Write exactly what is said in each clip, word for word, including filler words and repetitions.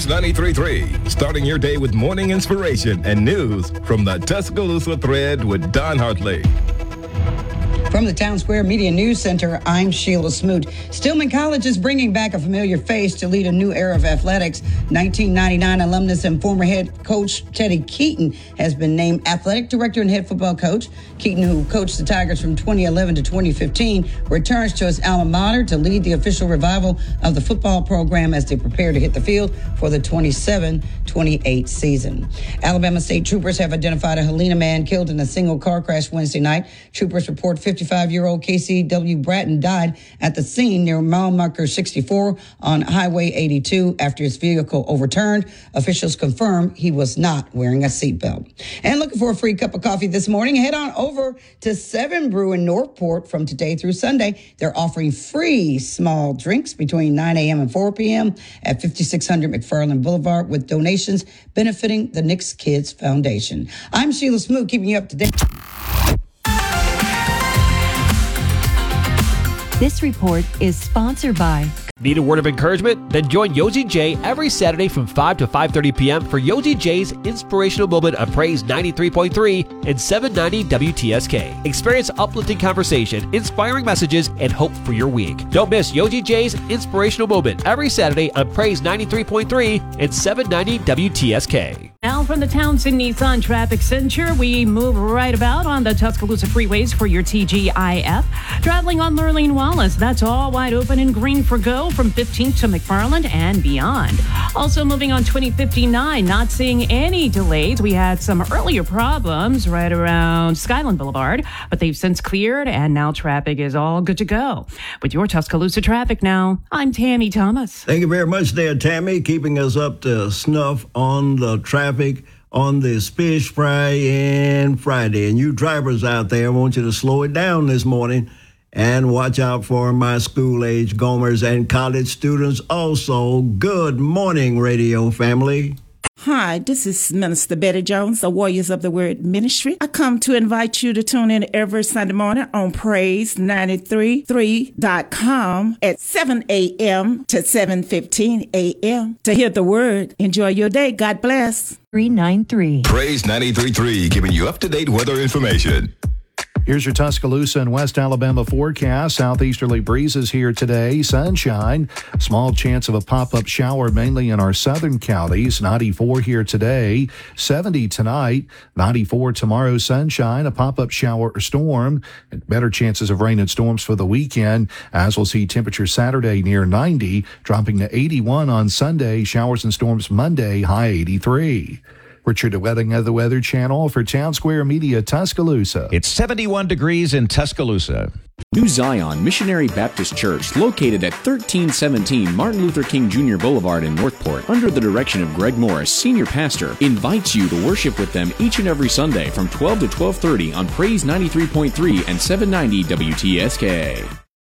Praise ninety-three point three, starting your day with morning inspiration and news from the Tuscaloosa Thread with Don Hartley. From the Town Square Media News Center, I'm Sheila Smoot. Stillman College is bringing back a familiar face to lead a new era of athletics. nineteen ninety-nine alumnus and former head coach Teddy Keaton has been named athletic director and head football coach. Keaton, who coached the Tigers from twenty eleven to twenty fifteen, returns to his alma mater to lead the official revival of the football program as they prepare to hit the field for the twenty-seven twenty-eight season. Alabama State troopers have identified a Helena man killed in a single car crash Wednesday night. Troopers report fifty-five-year-old K C W Bratton died at the scene near mile marker sixty-four on Highway eighty-two after his vehicle overturned. Officials confirm he was not wearing a seatbelt. And looking for a free cup of coffee this morning? Head on over to Seven Brew in Northport from today through Sunday. They're offering free small drinks between nine a.m. and four p.m. at fifty-six hundred McFarland Boulevard with donations benefiting the Knicks Kids Foundation. I'm Sheila Smoot, keeping you up to date. This report is sponsored by... Need a word of encouragement? Then join Yogi J every Saturday from five to five thirty p.m. for Yogi J's Inspirational Moment of Praise ninety-three point three and seven ninety W T S K. Experience uplifting conversation, inspiring messages, and hope for your week. Don't miss Yogi J's Inspirational Moment every Saturday on Praise ninety-three point three and seven ninety W T S K. Now from the Townsend Nissan Traffic Center, we move right about on the Tuscaloosa freeways for your T G I F. Traveling on Lurleen Wallace, that's all wide open and green for go from fifteenth to McFarland and beyond. Also moving on twenty fifty-nine, not seeing any delays. We had some earlier problems right around Skyland Boulevard, but they've since cleared and now traffic is all good to go. With your Tuscaloosa traffic now, I'm Tammy Thomas. Thank you very much there, Tammy, keeping us up to snuff on the traffic on this fish fry and Friday. And you drivers out there, I want you to slow it down this morning and watch out for my school-age Gomers and college students also. Good morning, radio family. Hi, this is Minister Betty Jones, the Warriors of the Word Ministry. I come to invite you to tune in every Sunday morning on praise ninety-three point three dot com at seven a.m. to seven fifteen a.m. to hear the word. Enjoy your day. God bless. three ninety-three. Praise ninety-three point three, giving you up-to-date weather information. Here's your Tuscaloosa and West Alabama forecast. Southeasterly breezes here today. Sunshine. Small chance of a pop-up shower mainly in our southern counties. ninety-four here today. seventy tonight. ninety-four tomorrow. Sunshine. A pop-up shower or storm. And better chances of rain and storms for the weekend, as we'll see temperature Saturday near ninety, dropping to eighty-one on Sunday. Showers and storms Monday, high eighty-three. Richard Wedding of the Weather Channel for Town Square Media, Tuscaloosa. It's seventy-one degrees in Tuscaloosa. New Zion Missionary Baptist Church, located at thirteen seventeen Martin Luther King Junior Boulevard in Northport, under the direction of Greg Morris, Senior Pastor, invites you to worship with them each and every Sunday from twelve to twelve thirty on Praise ninety-three point three and seven ninety W T S K.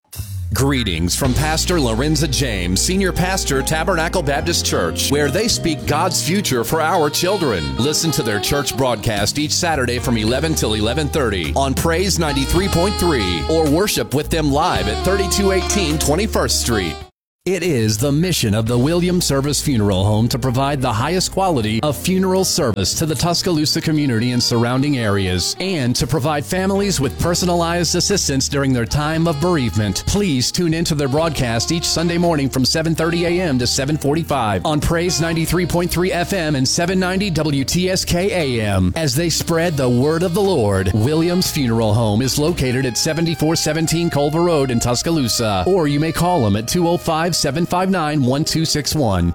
Greetings from Pastor Lorenza James, Senior Pastor, Tabernacle Baptist Church, where they speak God's future for our children. Listen to their church broadcast each Saturday from eleven till eleven thirty on Praise ninety-three point three, or worship with them live at thirty-two eighteen twenty-first Street. It is the mission of the Williams Service Funeral Home to provide the highest quality of funeral service to the Tuscaloosa community and surrounding areas, and to provide families with personalized assistance during their time of bereavement. Please tune into their broadcast each Sunday morning from seven thirty a.m. to seven forty-five on Praise ninety-three point three F M and seven ninety W T S K A M as they spread the word of the Lord. Williams Funeral Home is located at seventy-four seventeen Culver Road in Tuscaloosa, or you may call them at two oh five, seven five nine, one two six one.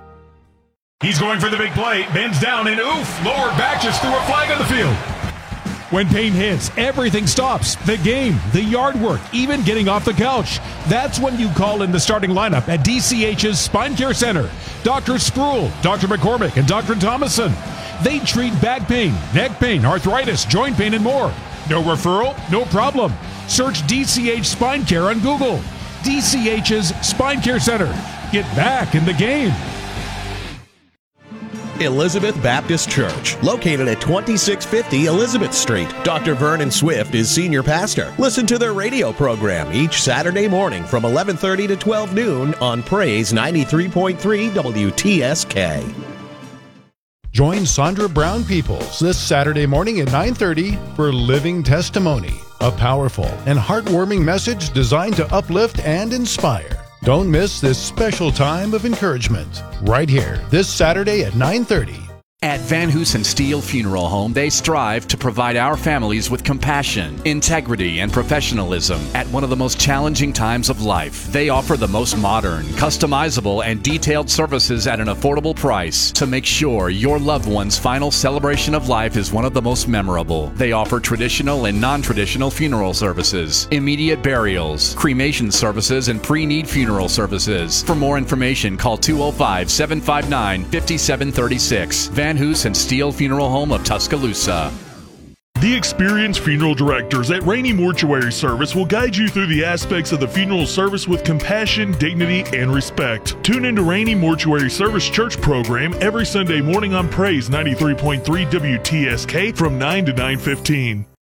He's going for the big play, bends down, and oof, lower back just threw a flag on the field. When pain hits, everything stops. The game, the yard work, even getting off the couch. That's when you call in the starting lineup at D C H's Spine Care Center. Doctor Spruill, Doctor McCormick, and Doctor Thomason. They treat back pain, neck pain, arthritis, joint pain, and more. No referral? No problem. Search D C H Spine Care on Google. D C H's Spine Care Center. Get back in the game. Elizabeth Baptist Church, located at twenty-six fifty Elizabeth Street. Doctor Vernon Swift is senior pastor. Listen to their radio program each Saturday morning from eleven thirty to twelve noon on Praise ninety-three point three W T S K. Join Sandra Brown Peoples this Saturday morning at nine thirty for Living Testimony, a powerful and heartwarming message designed to uplift and inspire. Don't miss this special time of encouragement right here this Saturday at nine thirty. At Van Hoosen Steel Funeral Home, they strive to provide our families with compassion, integrity, and professionalism at one of the most challenging times of life. They offer the most modern, customizable, and detailed services at an affordable price to make sure your loved one's final celebration of life is one of the most memorable. They offer traditional and non-traditional funeral services, immediate burials, cremation services, and pre-need funeral services. For more information, call two oh five, seven five nine, five seven three six. Van Hoosen Steel Funeral Home of Tuscaloosa. The experienced funeral directors at Rainey Mortuary Service will guide you through the aspects of the funeral service with compassion, dignity, and respect. Tune into Rainey Mortuary Service Church program every Sunday morning on Praise ninety-three point three W T S K from nine to nine fifteen.